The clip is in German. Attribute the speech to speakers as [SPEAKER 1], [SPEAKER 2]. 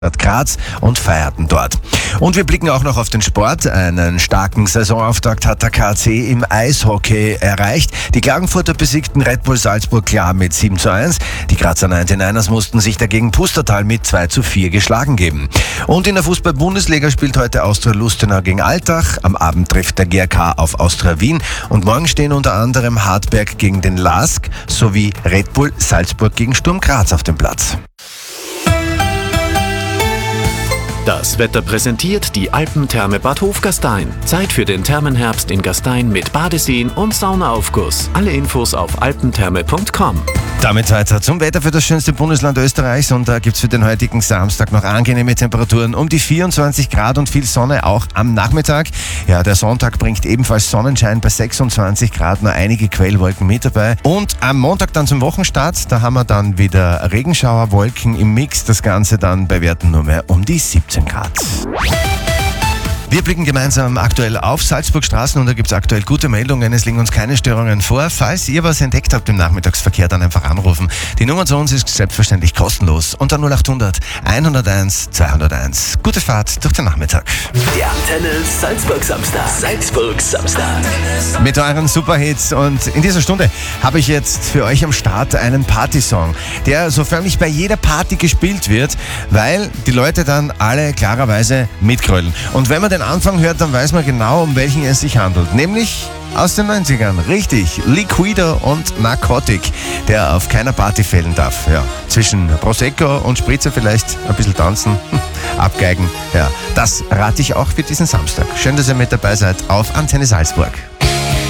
[SPEAKER 1] Graz und feierten dort. Und wir blicken auch noch auf den Sport. Einen starken Saisonauftakt hat der KC im Eishockey erreicht. Die Klagenfurter besiegten Red Bull Salzburg klar mit 7:1. Die Grazer 99ers mussten sich dagegen Pustertal mit 2:4 geschlagen geben. Und in der Fußball-Bundesliga spielt heute Austria Lustenau gegen Altach. Am Abend trifft der GRK auf Austria Wien. Und morgen stehen unter anderem Hartberg gegen den LASK sowie Red Bull Salzburg gegen Sturm Graz auf dem Platz.
[SPEAKER 2] Das Wetter präsentiert die Alpentherme Bad Hofgastein. Zeit für den Thermenherbst in Gastein mit Badeseen und Saunaaufguss. Alle Infos auf alpentherme.com.
[SPEAKER 1] Damit weiter zum Wetter für das schönste Bundesland Österreichs. Und da gibt es für den heutigen Samstag noch angenehme Temperaturen um die 24 Grad und viel Sonne auch am Nachmittag. Ja, der Sonntag bringt ebenfalls Sonnenschein bei 26 Grad, nur einige Quellwolken mit dabei. Und am Montag dann zum Wochenstart, da haben wir dann wieder Regenschauerwolken im Mix. Das Ganze dann bei Werten nur mehr um die 17 Grad. Wir blicken gemeinsam aktuell auf Salzburgstraßen und da gibt es aktuell gute Meldungen. Es liegen uns keine Störungen vor. Falls ihr was entdeckt habt im Nachmittagsverkehr, dann einfach anrufen. Die Nummer zu uns ist selbstverständlich kostenlos. Unter 0800 101 201. Gute Fahrt durch den Nachmittag.
[SPEAKER 3] Der Antenne Salzburg Samstag. Salzburg Samstag.
[SPEAKER 1] Mit euren Superhits. Und in dieser Stunde habe ich jetzt für euch am Start einen Partysong, der so förmlich bei jeder Party gespielt wird, weil die Leute dann alle klarerweise mitgrölen. Und wenn man den Anfang hört, dann weiß man genau, um welchen es sich handelt. Nämlich aus den 90ern. Richtig, Liquido und Narcotic, der auf keiner Party fehlen darf. Ja, zwischen Prosecco und Spritzer vielleicht ein bisschen tanzen, abgeigen. Ja, das rate ich auch für diesen Samstag. Schön, dass ihr mit dabei seid auf Antenne Salzburg.